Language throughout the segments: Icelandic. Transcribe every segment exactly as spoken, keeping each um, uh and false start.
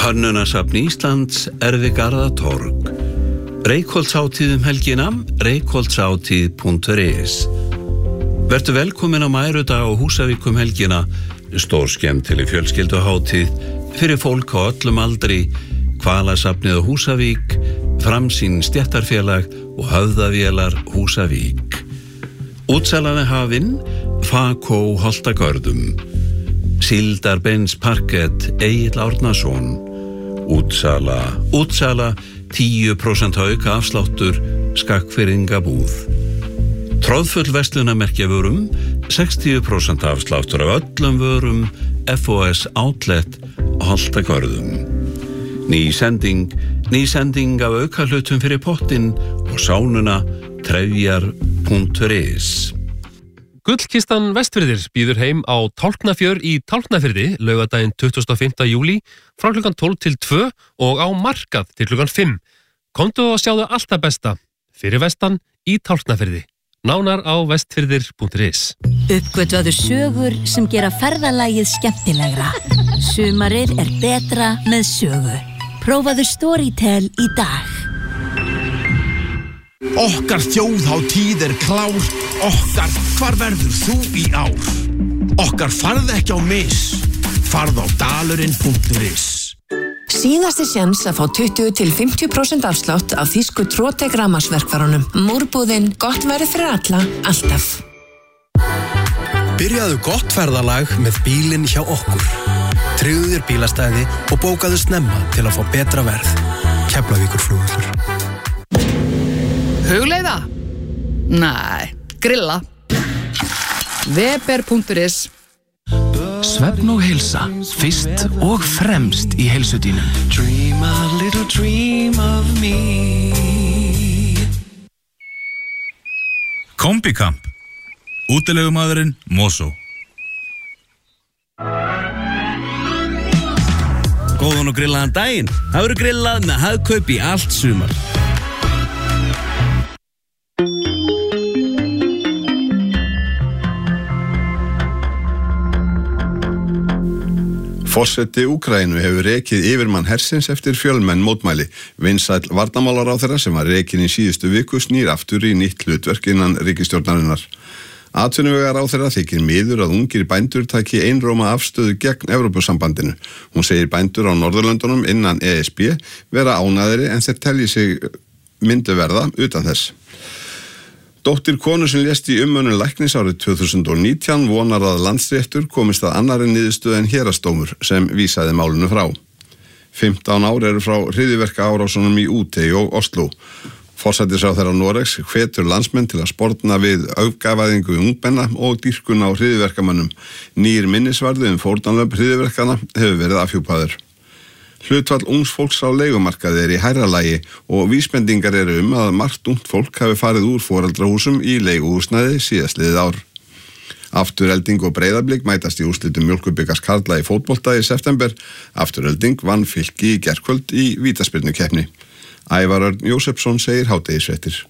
Hönnunasafn Íslands, Erfigarðatorg. Reykholtshátíð um helgina, reykholtshátíð punktur is. Vertu velkomin á Mærudag á Húsavík um helgina, stór skemmtileg fjölskylduhátíð fyrir fólk á öllum aldri, Hvalasafnið á Húsavík, Framsýn stéttarfélag og Höfðavélar Húsavík. Útsalan er hafin, Fakó Holtagörðum. Síldarbens parkett, Egill Árnason. Útsala, útsala, tíu prósent auka afsláttur, Skagfirðingabúð. Tróðfull verslunarmerkja vörum, sextíu prósent afsláttur af öllum vörum, F O S Outlet, Holtagörðum. Ný sending, ný sending af auka hlutum fyrir pottinn og sánuna, trefjar punktur is. Gullkistan Vestfirðir býður heim á Tálknafjör í Tálknafirði laugardaginn tuttugasta og fimmta júlí frá klukkan tólf til tvö og á Markað til klukkan fimm. Komdu og sjáðu allt það besta fyrir vestan í Tálknafirði. Nánar á vestfirðir punktur is. Uppgötvaðu sögur sem gera ferðalagið skemmtilegra. Sumarið er betra með sögu. Prófaðu Storytel í dag. Okkar þjóðhátíð er klár. Okkar, hvar verður þú í ár? Okkar farð ekki á mis. Farð á dalurinn punktur is. Síðasti séns að fá tuttugu til fimmtíu prósent afslátt af þýsku Trotek rafmagnsverkfærunum. Múrbúðin, gott verið fyrir alla, alltaf. Byrjaðu gott ferðalag með bílinn hjá okkur. Tryggðu þér bílastæði og bókaðu snemma til að fá betra verð. Keflavíkurflugvöllur. Hugleiða? Nei, grilla. Weber punktur is. Svefn og heilsa, fyrst og fremst í heilsudínum. Dream a little dream of me. Kombikamp. Útilegumaðurinn Mosó. Góðan og grillaðan daginn. Það verður grillað með Hagkaup í allt sumar. Forseti Úkraínu hefur rekið yfirmann hersins eftir fjölmenn mótmæli. Vinsæll varnarmálaráðherra sem var rekinn í síðustu viku snýr aftur í nýtt hlutverk innan ríkisstjórnarinnar. Atvinnuvegaráðherra þykir miður að ungir bændur taki einróma afstöðu gegn Evrópusambandinu. Hún segir bændur á Norðurlöndunum innan E S B vera ánæðri en þeir telji sig myndu verða utan þess. Dóttir konu sem lést í umönnun læknis árið tvö þúsund og nítján vonar að Landsréttur komist að annarri niðurstöðu en héraðsdómur sem vísaði málinu frá. fimmtán ár eru frá hryðjuverka árásunum í Útey og Oslo. Forsætisráðherra Noregs hvetur landsmenn til að sporna við öfgavæðingu ungmenna og dýrkun á hryðjuverkamönnum. Nýr minnisvarði um fórnarlömb hryðjuverkana hefur verið afhjúpaður. Hlutfall ungs fólks á leigumarkaði er í hærra lagi og vísbendingar eru um að margt ungt fólk hafi farið úr foreldrahúsum í leiguhúsnæði síðastliðið ár. Afturelding og Breiðablik mætast í úrslitum Mjólkurbikars karla í fótbolta í september. Afturelding vann Fylki í gærkvöld í vítaspyrnukeppni. Ævar Örn Jósefsson segir hádegisfréttir.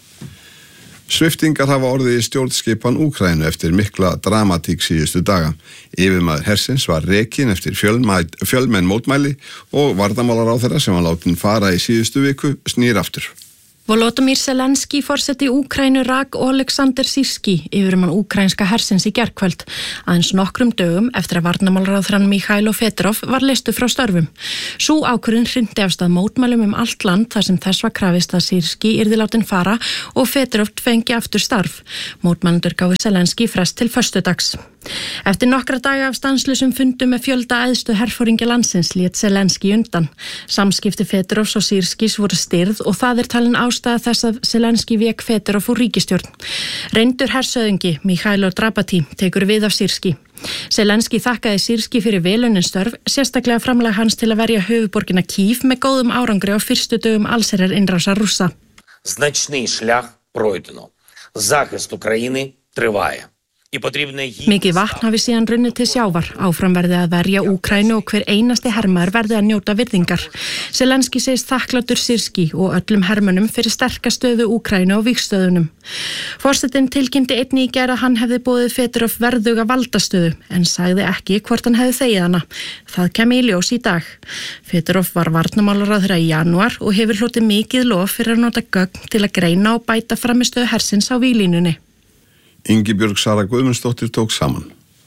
Sviftingar hafa orðið í stjórnskipan Úkraínu eftir mikla dramatík síðustu daga. Yfirmaður hersins var rekinn eftir fjölmenn mótmæli og varnarmálaráðherra sem var látin fara í síðustu viku snýr aftur. Volodymyr Zelenský forseti Úkraínu rak Oleksandr Syrský yfirmann úkraínska hersins í gærkvöld, aðeins nokkrum dögum eftir að varnarmálaráðherrann Mikhailo Fedorov var leystur frá störfum. Sú ákvörðun hrinti af stað mótmælum um allt land þar sem þess var krafist að Syrský yrði látin fara og Fedorov fengi aftur starf. Mótmælendur gáfu Zelenský frest til föstudags. Eftir nokkra daga af stanslausum fundum með fjölda æðstu herforingja landsins lét Zelenský undan. Samskipti Fedorovs og Syrskís voru stirð og það er talin ástæða þess að Zelenský vék Fedorov úr ríkisstjórn. Reyndur hersöðingi Mikhailo Drapati tekur við af Syrský. Zelenský þakkaði Syrský fyrir velunnin störf, sérstaklega framlag hans til að verja höfuðborgina Kyiv með góðum árangri á fyrstu dögum allsherjar innrásar Rússa. Значний шлях пройдено. Захист України триває. Mikið vatn hafi síðan runnið til sjávar, áfram verði að verja Úkraínu og hver einasti hermaður verði að njóta virðingar. Zelenski segist þakklátur Syrski og öllum hermönnum fyrir sterka stöðu Úkraínu á vígstöðunum. Forsetinn tilkynnti einnig í gær að hann hefði boðið Fedorov verðuga valdastöðu, en sagði ekki hvort hann hefði þegið hana. Það kemur í ljós í dag. Fedorov var varnarmálaráðherra í janúar og hefur hlotið mikið lof fyrir að nota gögn til að greina og bæta framistöðu hersins á víglínunni. Ingibjörg Sara Guðmundsdóttir tók saman.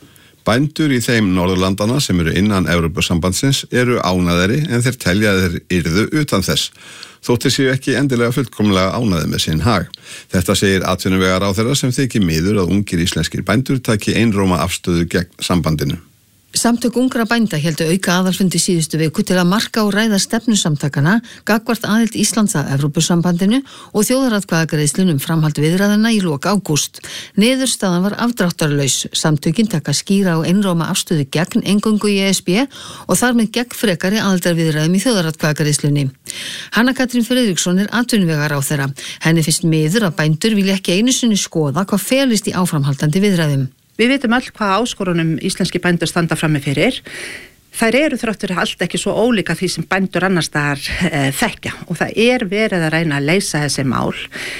Bændur í þeim Norðurlandana sem eru innan Evrópusambandsins eru ánæðari en þeir telja að þeir yrðu utan þess. Þóttir séu ekki endilega fullkomlega ánæði með sinn hag. Þetta segir atvinnuvegaráðherra sem þykir miður að ungir íslenskir bændur taki einróma afstöðu gegn sambandinu. Samtök ungra bænda héldu auka aðalfundi síðustu viku til að marka og ræða stefnusamtakana gagnvart aðild Íslands að Evrópusambandinu og þjóðaratkvæðagreiðslun um framhald viðræðanna í lok ágúst. Niðurstaðan var afdráttarlaus. Samtökin taka skýra og einróma afstöðu gegn eingöngu í E S B og þar með gegn frekari aðildarviðræðum í þjóðaratkvæðagreiðslunni. Hanna Katrín Friðriksson er atvinnuvegaráðherra. Henni finnst miður að bændur vilja ekki einu sinni skoða hvað felist í áframhaldandi viðræðum. Við vitum öll hvað áskorunum íslenski bændur standa frammi fyrir. Þær eru þráttur allt ekki svo ólíka því sem bændur annars staðar e, þekkja og það er verið að reyna að leysa þessi mál.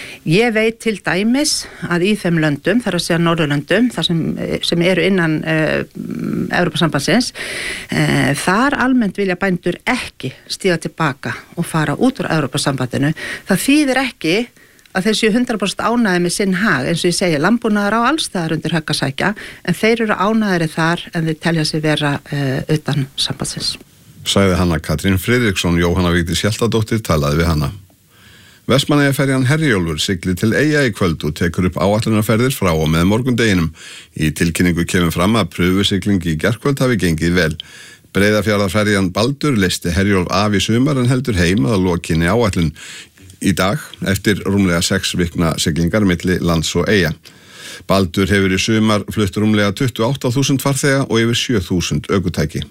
Ég veit til dæmis að í þeim löndum, þar að segja Norðurlöndum, þar sem, sem eru innan e, Evrópusambandsins, e, þar almennt vilja bændur ekki stíga tilbaka og fara út úr Evrópusambandinu. Það þýðir ekki að þeir séu hundrað prósent ánægðir með sinn hag, eins og ég segi, landbúnaður á alls staðar undir högg að sækja, en þeir eru ánægðir þar en þeir telja sig vera uh, utan sambandsins. Sagði Hanna Katrín Friðriksson. Jóhanna Vigdís Hjaltadóttir talaði við hana. Vestmannaeyjaferjan Herjólfur siglir til Eyja í kvöld og tekur upp áætlunarferðir frá og með morgundeginum. Í tilkynningu kemur fram að pröfusiglingi í gærkvöld hafi gengið vel. Breiðafjarðarferjan Baldur leysti Herjólf af í sumar en heldur heim að lokinni áætlun í dag eftir rúmlega sex vikna siglingar milli lands og Eyja. Baldur hefur í sumar flutt rúmlega tuttugu og átta þúsund farþega og yfir sjö þúsund ökutæki.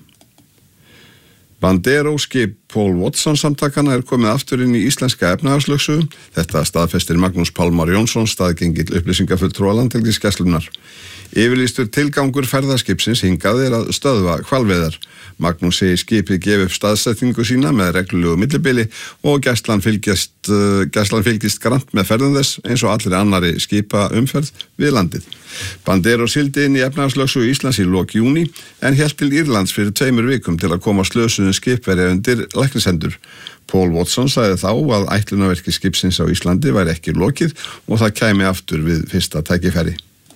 Bandero skip Paul Watson samtakana er komið aftur inn í íslenska efnahagslögsögu. Þetta staðfestir Magnús Pálmar Jónsson, staðgengill upplýsingafulltrúa Landhelgisgæslunnar. Yfirlýstur tilgangur ferðaskipsins hingað er að stöðva hvalveiðar. Magnús segir skipið gefi upp staðsetningu sína með reglulegu millibili og gæslan fylgist, uh, gæslan fylgist grant með ferðum þess eins og allir annari skipa umferð við landið. Bandero sildi inn í efnahagslögsögu Íslands í lok júní en hélt til Írlands fyrir tveimur vikum til að koma slösuðum skipverja undir læknishendur. Paul Watson sagði þá að ætlunarverki skipsins á Íslandi væri ekki lokið og það kæmi aftur við fyrsta tækifæri.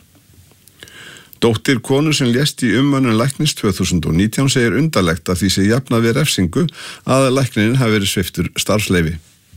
Dóttir konu sem lést í umönnun læknis tvö þúsund og nítján segir undarlegt að því sé jafnað við refsingu að læknirinn hafi verið sviptur starfsleyfi.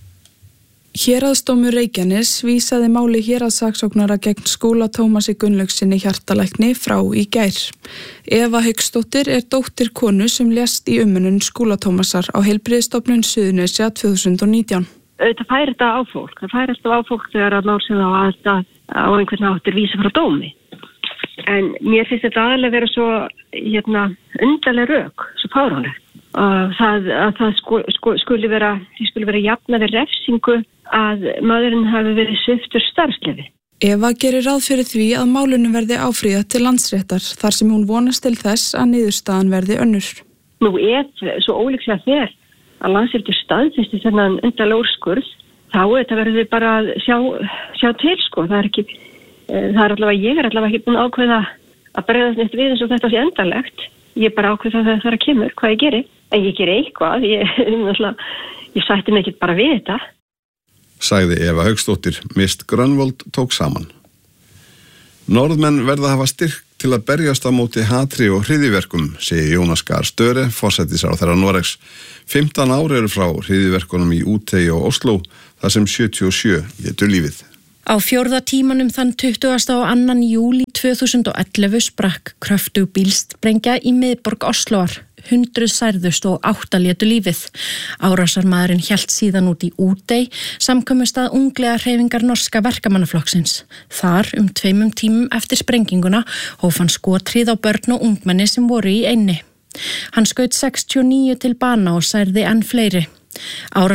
Héraðsdómur Reykjanes vísaði máli héraðssaksóknara gegn Skúla Tómasi Gunnlaugsinni hjartalækni frá í gær. Eva Hauksdóttir er dóttir konu sem lést í umönnun Skúla Tómasar á Heilbrigðisstofnun Suðurnesja tvö þúsund og nítján. Þetta færi þetta á fólk. Það færi þetta á fólk þegar að mál sem á að á einhvern áttir vísa frá dómi. En mér finnst þetta aðalega vera svo hérna, undarlega rök, svo fáránlegt. Uh, það, að það sko, sko, skuli vera, skuli vera jafna við refsingu að maðurinn hafi verið sviptur starfsleyfi. Eva gerir ráð fyrir því að málunum verði áfrýjað til Landsréttar þar sem hún vonast til þess að niðurstaðan verði önnur. Nú er svo ólíklega þegar að Landsréttur staðfesti þennan undarlega úrskurð, þá þetta verður við bara að sjá, sjá til sko, það er ekki... Það er allavega, ég er allavega ekki búin að ákveða að bregðast neitt við eins og þetta sé endanlegt. Ég bara ákveða það þegar það kemur, hvað ég geri. En ég geri eitthvað, ég, ég sætti mig ekki bara við þetta. Sagði Eva Hauksdóttir. Mist Grönvold tók saman. Norðmenn verða að hafa styrk til að berjast á móti hatri og hryðjuverkum, segir Jónas Gahr Støre, forsætisráðherra Noregs. fimmtán ár eru frá hryðjuverkunum í Útey og Oslo, þar sem sjötíu og sjö létu lífið. Á fjórða tímanum þann tuttugasta og annan júlí tvö þúsund og ellefu sprakk kröftug bílsprengja í miðborg Osloar. Hundruð særðust og átta létu lífið. Árásarmaðurinn hélt síðan út í Útey, samkomust að unglega hreyfingar norska verkamannaflokksins. Þar um tveimum tímum eftir sprenginguna hóf hann skothríð á börn og ungmenni sem voru í eynni. Hann skaut sextíu og níu til bana og særði enn fleiri.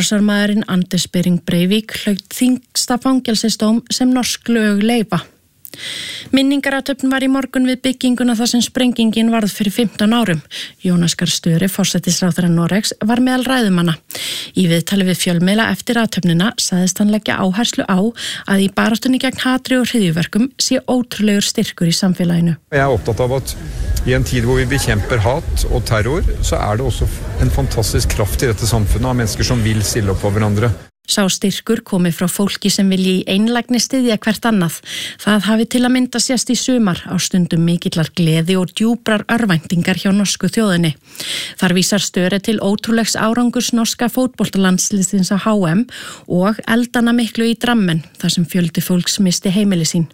Árásarmaðurinn Anders Behring Breivik hlaut þyngsta fangelsisdóm sem norsk lög leyfa. Minningarathöfn var í morgun við bygginguna þar sem sprengingin varð fyrir fimmtán árum. Jónas Gahr Støre, forsætisráðherra Noregs, var meðal ræðumanna. Í viðtali við fjölmiðla eftir athöfnina sagðist hann leggja áherslu á að í baráttunni gegn hatri og hryðjuverkum sé ótrúlegur styrkur í samfélaginu. Jeg er opptatt av at i en tid hvor vi bekjemper hat og terror, så er det også en fantastisk kraft i dette samfunnet av mennesker som vil stille opp for hverandre. Sá styrkur komi frá fólki sem vilji í einlægni styðja hvert annað. Það hafi til að mynda sést í sumar á stundum mikillar gleði og djúprar örvæntingar hjá norsku þjóðinni. Þar vísar Støre til ótrúlegs árangurs norska fótboltalandsliðsins á H M og eldana miklu í Drammen, þar sem fjöldi fólks misti heimili sín.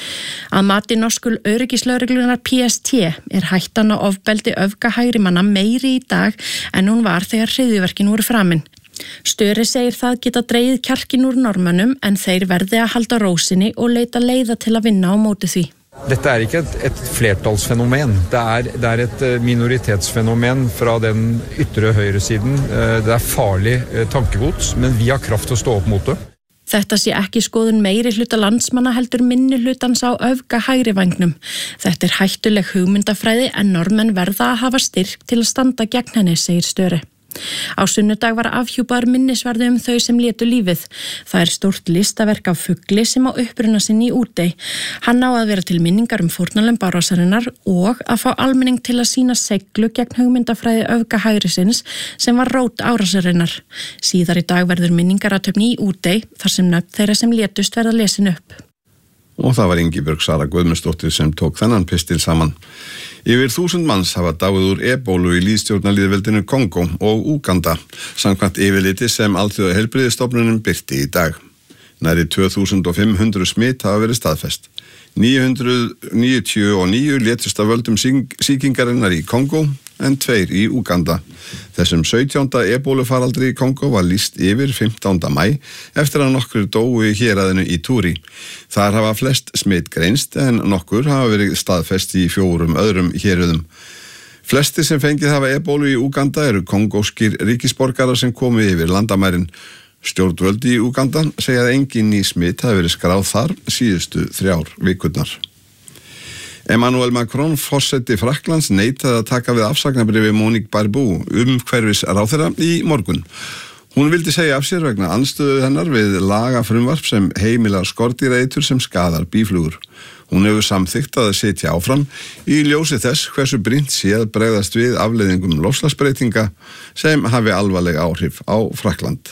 Að mati norsku öryggislögreglunar P S T er hættan á ofbeldi öfga hægrimanna meiri í dag en hún var þegar hryðjuverkin voru framin. Støre segir það geta dregið kjarkin úr Norðmönnum en þeir verði að halda rósinni og leita leiða til að vinna á móti því. Dette er ikke et, et flertallsfenomen, det er, det er et minoritetsfenomen fra den ytre høyresiden. Det er farlig tankegods, men vi har kraft til å stå opp mot det. Þetta sé ekki skoðun meiri hluta landsmanna heldur minni hlutans á öfga hægri vangnum. Þetta er hættuleg hugmyndafræði en Norðmenn verða að hafa styrk til að standa gegn henni, segir Støre. Á sunnudag var afhjúpaður minnisvarði um þau sem létu lífið. Það er stórt listaverk af fugli sem á uppruna sinn í Útey. Hann á að vera til minningar um fórnarlömb árásarinnar og að fá almenning til að sýna seiglu gegn hugmyndafræði öfga hægrisins sem var rót árásarinnar. Síðar í dag verður minningarathöfn í Útey þar sem nöfn þeirra sem létust verða lesin upp. Og það var Ingibjörg Sara Guðmundsdóttir sem tók þennan pistil saman. Yfir þúsund manns hafa dáið úr ebólu í lýðstjórnarlýðveldinu Kongo og Úganda, samkvæmt yfirliti sem Alþjóða heilbrigðisstofnunin birti í dag. Nærri tvö þúsund fimm hundruð smitt hafa verið staðfest. níu hundruð níutíu og níu létust af völdum sýkingarinnar í Kongo en tveir í Úganda. Þessum sautjánda ebólufaraldri í Kongo var lýst yfir fimmtánda maí eftir að nokkur dóu í héraðinu í Túri. Þar hafa flest smitt greinst en nokkur hafa verið staðfest í fjórum öðrum héruðum. Flesti sem fengið hafa ebólu í Úganda eru kongóskir ríkisborgarar sem komu yfir landamærin. Stjórnvöld í Úganda segja að engin ný smitt hafi verið skráð þar síðustu þrjár vikurnar. Emmanuel Macron, forseti Frakklands, neitaði að taka við afsagnarbréfi Monique Barbeau umhverfisráðherra í morgun. Hún vildi segja af sér vegna andstöðu hennar við lagafrumvarp sem heimilar skordýraeitur sem skaðar býflugur. Hún hefur samþykkt að setja áfram í ljósi þess hversu brýnt sé að bregðast við afleiðingum loftslagsbreytinga sem hafi alvarleg áhrif á Frakkland.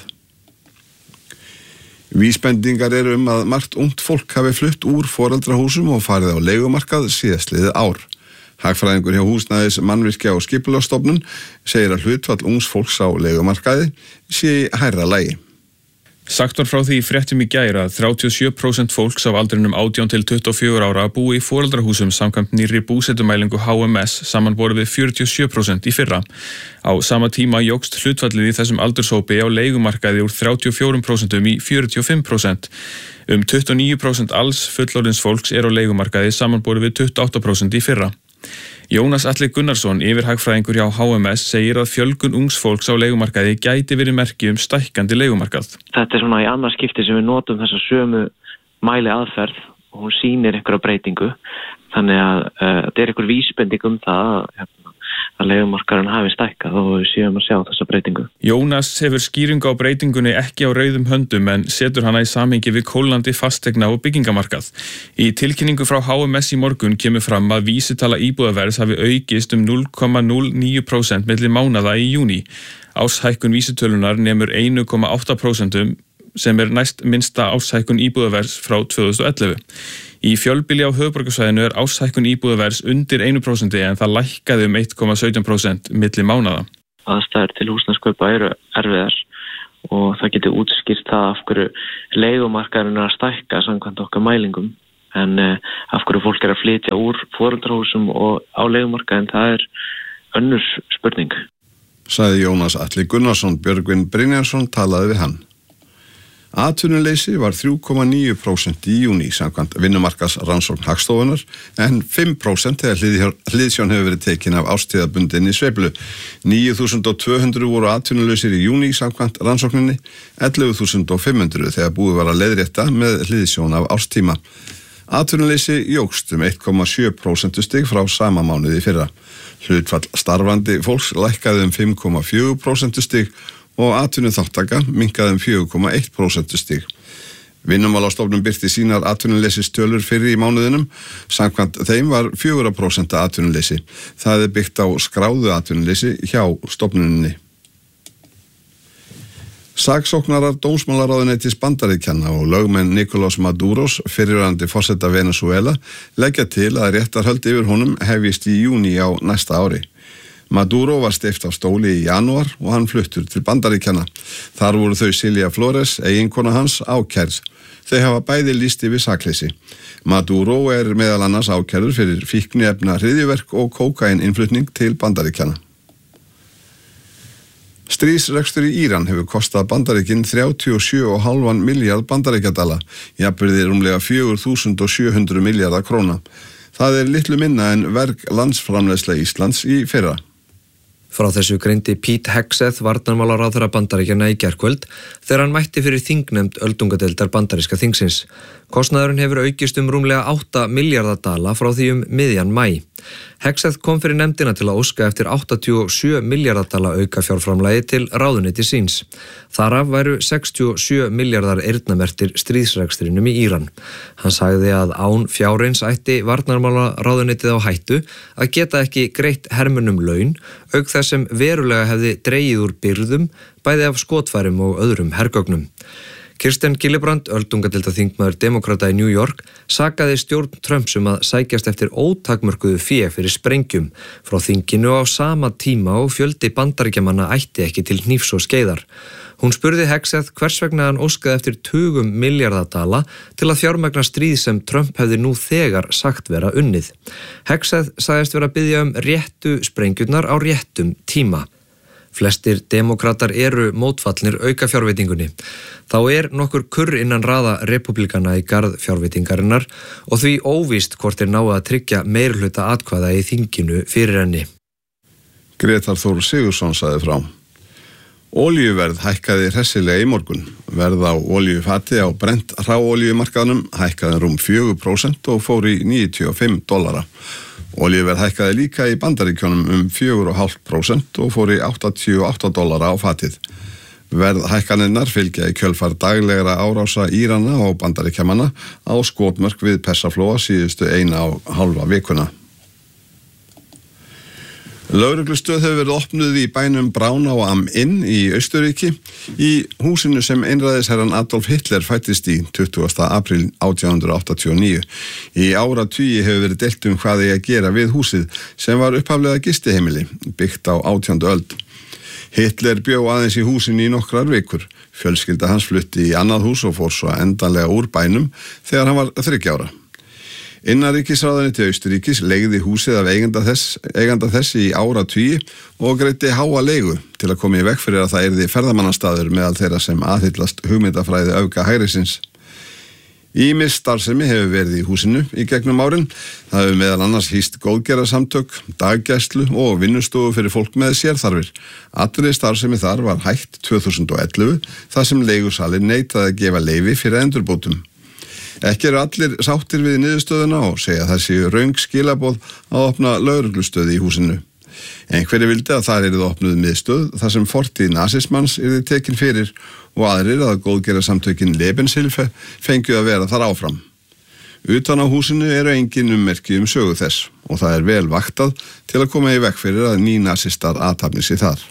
Vísbendingar eru um að margt ungt fólk hafi flutt úr foreldrahúsum og farið á leigumarkað síðastliðið ár. Hagfræðingur hjá Húsnæðis, Mannvirkja og Skipulagsstofnun segir að hlutfall ungs fólks á leigumarkaði sé í hærra lagi. Sagt var frá því í fréttum í gær að þrjátíu og sjö prósent fólks af aldrinum átján til tuttugu og fjögurra ára búi í foreldrahúsum samkvæmt nýrri búsetumælingu H M S samanborið við fjörutíu og sjö prósent í fyrra. Á sama tíma jókst hlutfallið í þessum aldurshópi á leigumarkaði úr þrjátíu og fjögur prósent í fjörutíu og fimm prósent. Um tuttugu og níu prósent alls fullorðins fólks er á leigumarkaði samanborið við tuttugu og átta prósent í fyrra. Jónas Atli Gunnarsson, yfirhagfræðingur hjá H M S, segir að fjölgun ungs fólks á leigumarkaði gæti verið merki um stækkandi leigumarkað. Þetta er svona í annað skipti sem við notum þessa sömu mæli aðferð og hún sýnir einhverja breytingu. Þannig að uh, þetta er einhver vísbending um það að, að leigumarkaðurinn hafi stækkað og við séum að sjá þessa breytingu. Jónas hefur skýringu á breytingunni ekki á rauðum höndum en setur hana í samhengi við kólnandi fastegna og byggingamarkað. Í tilkynningu frá H M S í morgun kemur fram að vísitala íbúðaverðs hafi aukist um núll komma núll níu prósent milli mánaða í júní. Árshækkun vísitölunar nemur einu komma átta prósent sem er næst minnsta árshækkun íbúðaverðs frá tvö þúsund og ellefu. Í fjölbýli á höfuðborgarsvæðinu er árshækkun íbúðaverðs undir einu prósenti en það lækkaði um eitt komma sautján prósent milli mánaða. Aðstæður til húsnæðiskaupa eru erfiðar og það getur útskýrt það af hverju leigumarkaðurinn er að stækka samkvæmt okkar mælingum en af hverju fólk er að flytja úr foreldrahúsum og á leigumarkaðinn, það er önnur spurning. Sagði Jónas Atli Gunnarsson. Björgvin Brynjarsson talaði við hann. Atvinnuleysi var þrjú komma níu prósent í júní samkvæmt vinnumarkaðsrannsókn Hagstofunnar en fimm prósent þegar hliðsjón hefur verið tekin af árstíðabundinni sveiflu. níu þúsund tvö hundruð voru atvinnulausir í júní samkvæmt rannsókninni, ellefu þúsund fimm hundruð þegar búið var að leiðrétta með hliðsjón af árstíma. Atvinnuleysi jókst um eitt komma sjö prósentustig frá sama mánuði í fyrra. Hlutfall starfandi fólks lækkaði um fimm komma fjögur prósentustig og atvinnuþátttaka minnkaði um fjögur komma eitt prósentustig. Vinnumálastofnun birti sínar atvinnuleysistölur fyrir í mánuðinum. Samkvæmt þeim var fjögur prósent atvinnuleysi. Það er byggt á skráðu atvinnuleysi hjá stofnuninni. Saksóknarar dómsmálaráðuneytis Bandaríkjanna og lögmenn Nicolás Maduros, fyrrverandi forseta Venezuela, leggja til að réttarhöld yfir honum hefjist í júní á næsta ári. Maduro var steypt af stóli í janúar og hann fluttur til Bandaríkjanna. Þar voru þau Silja Flores, eiginkona hans, ákærð. Þau hafa bæði lýst yfir sakleysi. Maduro er meðal annars ákærður fyrir fíkniefna hryðjuverk og kókaininnflutning til Bandaríkjanna. Stríðsrekstur í Íran hefur kostað Bandaríkin þrjátíu og sjö komma fimm milljarð bandaríkjadala, jafnvirði rúmlega fjögur þúsund sjö hundruð milljarða króna. Það er litlu minna en verg landsframleiðsla Íslands í fyrra. Frá þessu greindi Pete Hegseth, varnarmálaráðherra Bandaríkjanna í gærkvöld, þegar hann mætti fyrir þingnefnd öldungadeildar bandaríska þingsins. Kostnaðurinn hefur aukist um rúmlega átta milljarða dala frá því um miðjan maí. Hegseth kom fyrir nefndina til að óska eftir áttatíu og sjö milljarða dala auka fjárframlagi til ráðuneyti síns. Þaraf væru sextíu og sjö milljarðar eyrnamerktir stríðsrekstrinum í Íran. Hann sagði að án fjárins ætti varnarmálaráðuneytið á hættu að geta ekki greitt hermunum laun, auk þess sem verulega hefði dregið úr byrðum, bæði af skotfærum og öðrum hergögnum. Kirsten Gillibrand, öldungadeildarþingmaður demókrata í New York, sakaði stjórn Trumps um að sækjast eftir ótakmörkuðu fé fyrir sprengjum frá þinginu á sama tíma og fjöldi bandaríkjamanna ætti ekki til hnífs og skeiðar. Hún spurði Hegseth hvers vegna hann óskaði eftir tugum milljarða dala til að fjármagna stríð sem Trump hefði nú þegar sagt vera unnið. Hegseth sagðist vera að biðja um réttu sprengjurnar á réttum tíma. Flestir demókratar eru mótfallnir auka fjárveitingunni. Þá er nokkur kurr innan raða republikana í garð fjárveitingarinnar og því óvíst hvort er náðu að tryggja meirihluta atkvæða í þinginu fyrir henni. Gretar Þór Sigurðsson sagði frá. Olíuverð hækkaði hressilega í morgun. Verð á olíufati á brent hráolíumarkaðnum hækkaði rúm fjögur prósent og fór í níutíu og fimm dollara. Olíuverð hækkaði líka í Bandaríkjunum um fjögur komma fimm prósent og fór í áttatíu og átta dollara á fatið. Verð hækkanirnar fylgja í kjölfar daglegra árása Írana og Bandaríkjamanna á skotmörk við Persaflóa síðustu eina og hálfa vikuna. Lögreglustöð hefur verið opnuð í bænum Braunau am Inn í Austurríki í húsinu sem einræðisherran Adolf Hitler fættist í tuttugasta apríl átján hundruð áttatíu og níu. Í áratugi hefur verið deilt um hvað eigi að gera við húsið sem var upphaflega gistiheimili, byggt á átjándu öld. Hitler bjó aðeins í húsinu í nokkrar vikur. Fjölskylda hans flutti í annað hús og fór svo endanlega úr bænum þegar hann var þriggja ára. Innanríkisráðuneytið Austurríkis leigði húsið af eiganda þess, eiganda þess í áratugi og greiddi háa leigu til að koma í veg fyrir að það yrði ferðamannastaður meðal þeirra sem aðhyllast hugmyndafræði öfga hægrisins. Ýmis starfsemi hefur verið í húsinu í gegnum árin. Það hefur meðal annars hýst góðgerðarsamtök, daggæslu og vinnustofu fyrir fólk með sérþarfir. Allri starfsemi þar var hætt tvö þúsund og ellefu þar sem leigusalinn neitaði að gefa leyfi fyrir endurbótum. Ekki eru allir sáttir við niðurstöðuna og segja það séu röng skilaboð að opna lögreglustöði í húsinu. Einhverju vildi að þar yrði opnuð miðstöð þar sem fortíð nasismans yrði tekin fyrir og aðrir að góðgerðarsamtökin Lebenshilfe fengju að vera þar áfram. Utan á húsinu eru engin ummerki um sögu þess og það er vel vaktað til að koma í veg fyrir að nýnasistar athafni sig þar.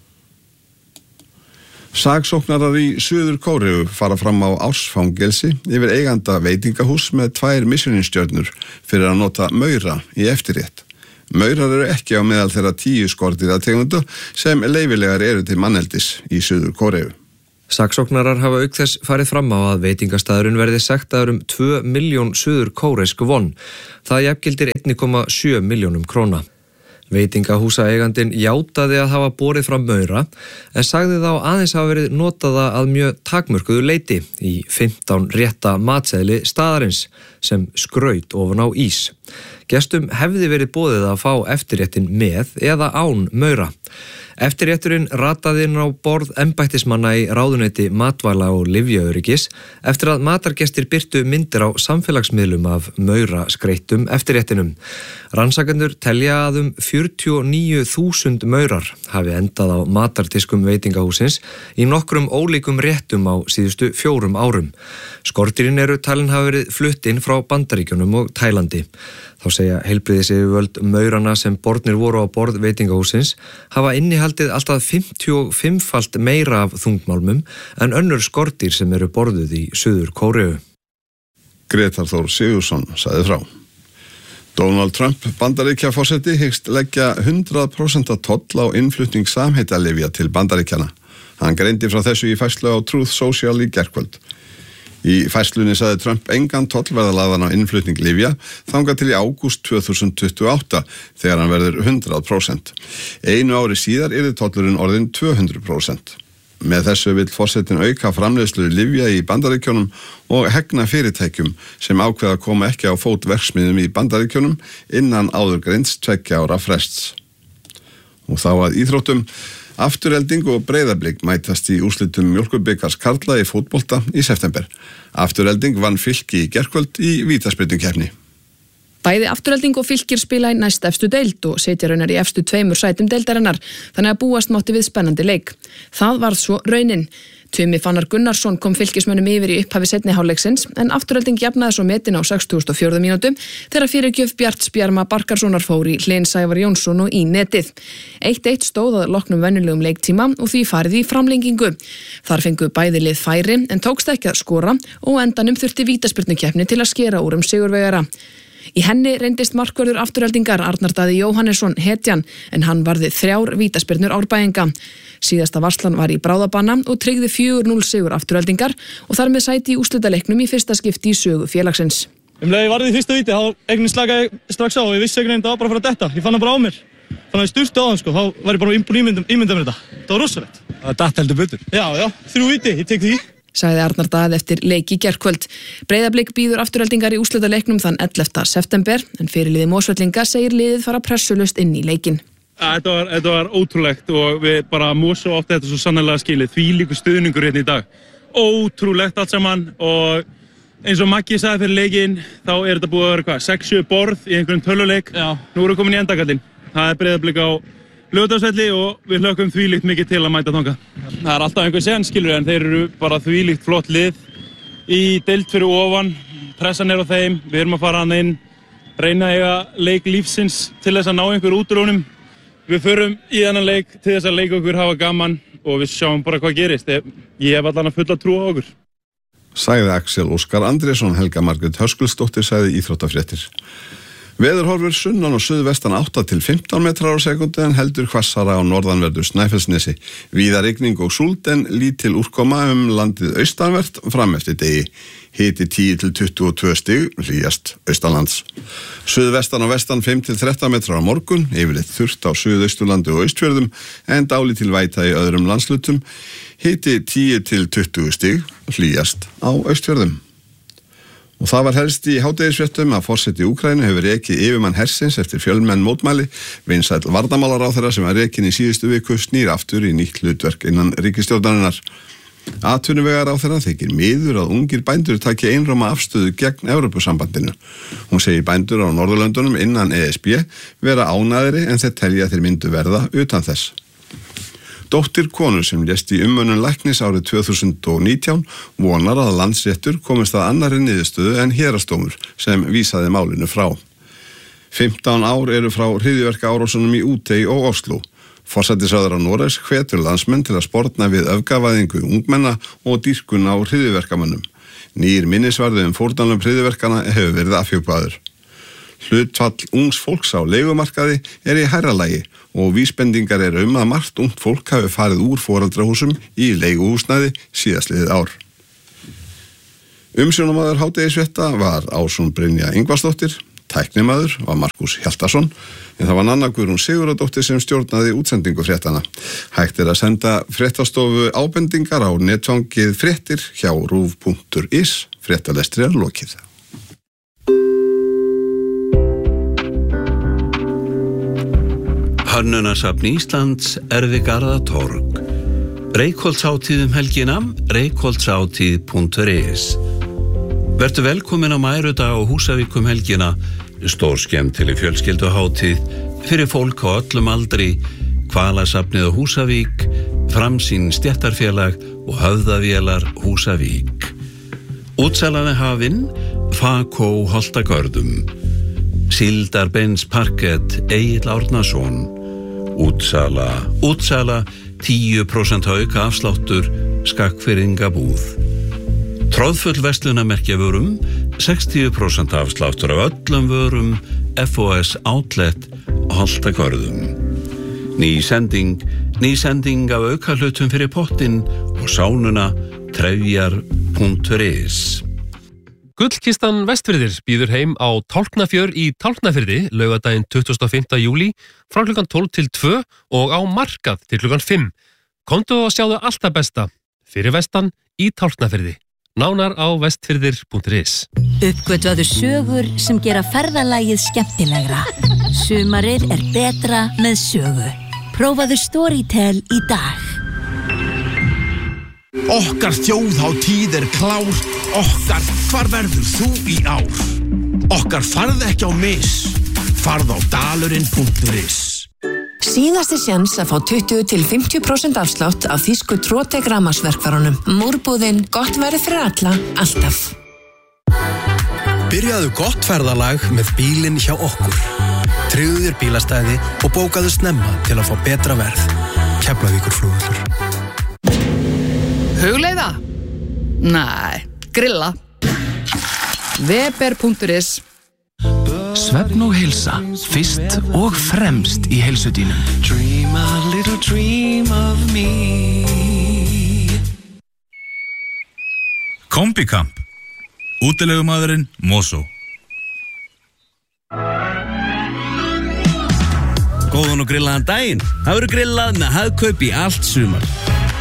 Saksóknarar í Suður Kóreu fara fram á ársfangelsi yfir eiganda veitingahús með tvær Michelin-stjörnur fyrir að nota maura í eftirrétt. Maurar eru ekki á meðal þeirra tíu skordýrategundu sem leyfilegar eru til manneldis í Suður Kóreu. Saksóknarar hafa auk þess farið fram á að veitingastaðurinn verði sektaður um tvö milljón suður kóresku von. Það jafngildir einn komma sjö milljónum króna. Veitingahúsaeigandinn játaði að hafa borið fram maura en sagði þá aðeins hafa verið notaða að mjög takmörkuðu leyti í fimmtán rétta matseðli staðarins sem skraut ofan á ís. Gestum hefði verið boðið að fá eftirréttin með eða án maura. Eftirrétturinn rataði inn á borð embættismanna í ráðuneyti matvæla og lyfjaöryggis eftir að matargestir birtu myndir á samfélagsmiðlum af maura skreittum eftirréttinum. Rannsakendur telja að um fjörutíu og níu þúsund maurar hafi endað á matardiskum veitingahúsins í nokkrum ólíkum réttum á síðustu fjórum árum. Skordýrin eru talin hafa verið flutt inn frá Bandaríkjunum og Tælandi. Þá segja heilbrigðisyfirvöld maurana sem bornir voru á borð veitingahúsins hafa innihaldið alltaf fimmtíu og fimm-falt meira af þungmálmum en önnur skordýr sem eru borðuð í Suður Kóreu. Gretar Þór Sigurðsson sagði frá. Donald Trump Bandaríkjaforseti hyggst leggja hundrað prósent toll á innflutning samheitalyfja til Bandaríkjana. Hann greindi frá þessu í færslu á Truth Social í gærkvöld. Í færslunni sagði Trump engan toll verða lagðan á innflutning lyfja þangað til í ágúst tvö þúsund tuttugu og átta þegar hann verður hundrað prósent. Einu ári síðar yrði tollurinn orðinn tvö hundruð prósent. Með þessu vill forsetinn auka framleiðslu lyfja í Bandaríkjunum og hegna fyrirtækjum sem ákveða að koma ekki á fót verksmiðjum í Bandaríkjunum innan áður greints tveggja ára frests. Og þá að íþróttum. Afturelding og Breiðablik mætast í úrslitum Mjólkurbikars karla í fótbolta í september. Afturelding vann Fylki í gærkvöld í vítaspyrnukeppni. Bæði Afturelding og Fylkir spila í næst efstu deild og setja raunar í efstu tveimur sætum deildarinnar, þannig að búast mátti við spennandi leik. Það varð svo raunin. Tumi Fannar Gunnarsson kom Fylkismönnum yfir í upphafi seinni hálfleiksins en Afturelding jafnaði svo metin á sextugustu og fjórðu mínútu þegar fyrirgjöf Bjarts Bjarma Barkarssonar fór í Hlein Sævar Jónsson og í netið. eitt eitt stóð að loknum venjulegum leiktíma og því farið í framlengingu. Þar fengu bæði lið færi en tókst ekki að skora og endanum þurfti vítaspyrnukeppni til að skera úr um sigurvegara. Í henni reyndist markvörður Aftureldingar Arnar Daði Jóhannesson hetjan en hann varði þrjár vítaspyrnur Árbæinga. Síðasta varslan var í bráðabanna og tryggði fjögur núll sigur Aftureldingar og þar með sæti í úrslitaleiknum í fyrsta skipti í sögu félagsins. Um leið varði fyrsta víti, þá eignin slakaði strax á og ég vissi einhvern veginn það var bara að fara að detta. Ég fann það bara á mér. Þannig að ég sturti á hann sko, þá var ég bara ímyndað ímynda, ímynda mér þetta. Það var rosalegt. Það datt heldur betur. Já, já, þrjú víti, ég tek því. Sagði Arnar Daði eftir leik í gærkvöld. Breiðablik býður Aftureldingar í úrslitaleiknum þann ellefta september en fyrirliði Mosfellinga segir liðið fara pressulust inn í leikinn. Þetta var, þetta var ótrúlegt og við bara Mosó átti þetta svo sannarlega skilið. Því líku stuðningur hérna í dag. Ótrúlegt allt saman og eins og Maggi sagði fyrir leikinn þá er þetta búið að vera hvað, sex sjö borð í einhverjum töluleik. Já. Nú erum við komin í endakallinn. Það er Breiðablik á Laugardalsvelli og við hlökkum þvílíkt mikið til að mæta þangað. Það er alltaf einhver sen skilur en þeir eru bara þvílíkt flott lið í deild fyrir ofan, pressan er á þeim, við erum að fara hann inn, reyna að eiga leik lífsins til þess að ná einhver útrónum. Við förum í þennan leik til þess að leika okkur hafa gaman og við sjáum bara hvað gerist. Ég hef allan að fulla trú á okkur. Sagði Axel Óskar Andrésson, Helga Margrét Höskuldsdóttir sagði íþróttafréttir. Veðurhorfur sunnan og suðvestan átta til fimmtán metrar á sekundi en heldur hvassara á norðanverðu Snæfellsnesi. Víða rigning og súld en lítil úrkoma um landið austanvert fram eftir degi. Hiti tíu til tuttugu og tvö stig, hlýjast austanlands. Suðvestan og vestan fimm til þrettán metrar á morgun, yfirleitt þurrt á suðausturlandi og austfjörðum en dálítil væta í öðrum landslutum. Hiti tíu til tuttugu stig, hlýjast á austfjörðum. Og það var helst í hádegisfréttum að forseti Úkraínu hefur rekið yfirmann hersins eftir fjölmenn mótmæli. Vinsæll varnarmálaráðherra sem var rekin í síðustu viku snýr aftur í nýtt hlutverk innan ríkisstjórnarinnar. Atvinnuvegaráðherra þykir miður að ungir bændur taki einróma afstöðu gegn Evrópusambandinu. Hún segir bændur á Norðurlöndunum innan E S B vera ánæðri en þeir telja þeir myndu verða utan þess. Dóttir konu sem lést í umönnun læknis árið tvö þúsund og nítján vonar að landsréttur komist að annarri niðurstöðu en héraðsdómur sem vísaði málinu frá. fimmtán ár eru frá hryðjuverka árásunum í Útey og Oslo. Forsætisráðherra Noregs hvetur landsmenn til að sportna við öfgavæðingu ungmenna og dýrkun á hryðjuverkamönnum. Nýr minnisvarði um fórnarlömb hryðjuverkana hefur verið afhjúpaður. Hlutfall ungs fólks á leigumarkaði er í hærra lagi og vísbendingar eru um að margt ungt fólk hafi farið úr foreldrahúsum í leiguhúsnæði síðastliðið ár. Umsjónamaður hádegisfrétta var Ásrún Brynja Ingvarsdóttir, tæknimaður var Markus Hjaltason, en það var Nanna Guðrún Sigurðardóttir sem stjórnaði útsendingu fréttana. Hægt er að senda fréttastofu ábendingar á netfangið fréttir hjá ruv punktur is. Fréttalestri er lokið. Hönnunasafn Íslands, Erfigarða torg. Reykholtshátíð um helgina, reykholtshátíð punktur is. Vertu velkomin á Mærudag á Húsavík um helgina, stór skemmtileg fjölskylduhátíð fyrir fólk á öllum aldri, Hvalasafnið á Húsavík, Framsýn stéttarfélag og Höfðavélar Húsavík. Útsalan er hafin, Fakó Holtagörðum. Síldarbeins parkett, Egill Árnason. Útsala, útsala, tíu prósent auka afsláttur, Skagfirðingabúð. Tróðfull verslunarmerkjavörum, sextíu prósent afsláttur af öllum vörum, F O S Outlet, Holtagörðum. Ný sending, ný sending af auka hlutum fyrir pottinn og sánuna, trefjar punktur is. Gullkistan Vestfirðir býður heim á Tálknafjör í Tálknafirði laugardaginn tuttugasta og fimmta júlí frá klukkan tólf til tvö og á markað til klukkan fimm. Komdu og sjáðu allt það besta fyrir vestan í Tálknafirði. Nánar á vestfirðir punktur is. Uppgötvaðu sögur sem gera ferðalagið skemmtilegra. Sumarið er betra með sögu. Prófaðu Storytel í dag. Okkar þjóðhátíð er klár. Okkar, hvar verður þú í ár? Okkar farð ekki á mis. Farð á dalurinn punktur is. Síðasti séns að fá tuttugu til fimmtíu prósent afslátt af þýsku Trotec rafmagnsverkfærunum. Múrbúðin, gott verið fyrir alla, alltaf. Byrjaðu gott ferðalag með bílinn hjá okkur. Tryggðu þér bílastæði og bókaðu snemma til að fá betra verð. Keflavíkurflugvöllur. Hugleiða? Næ, grilla. Weber punktur is. Svefn og heilsa, fyrst og fremst í heilsudínum. Dream a little dream of me. Kombikamp. Útilegumadurinn Mosó. Góðan og grillaðan daginn. Það verður grillað með Hagkaup í allt sumar.